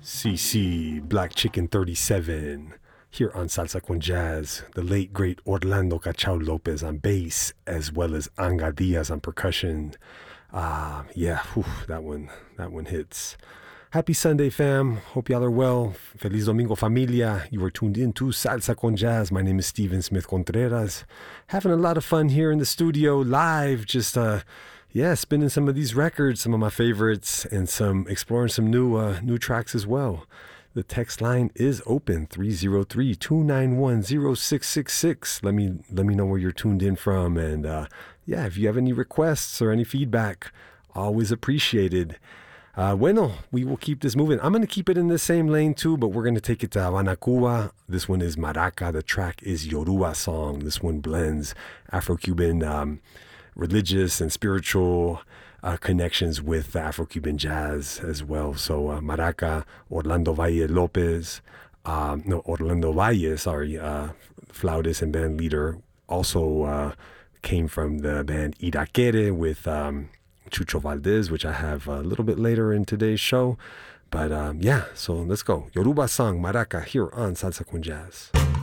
CC Black Chicken 37 here on Salsa con Jazz. The late great Orlando Cachao Lopez on bass, as well as Anga Diaz on percussion. That one hits. Happy Sunday, fam. Hope y'all are well. Feliz Domingo, familia. You are tuned in to Salsa con Jazz. My name is Steven Smith Contreras. Having a lot of fun here in the studio, live, just spinning some of these records, some of my favorites, and exploring some new tracks as well. The text line is open, 303-291-0666. Let me know where you're tuned in from, and if you have any requests or any feedback, always appreciated. We will keep this moving. I'm going to keep it in the same lane too, but we're going to take it to Havana, Cuba. This one is Maraca. The track is Yoruba Song. This one blends Afro-Cuban religious and spiritual connections with Afro-Cuban jazz as well. So Maraca, Orlando Valle, flautist and band leader, also came from the band Irakere with Chucho Valdez, which I have a little bit later in today's show. But so let's go. Yoruba Song, Maraca, here on Salsa con Jazz.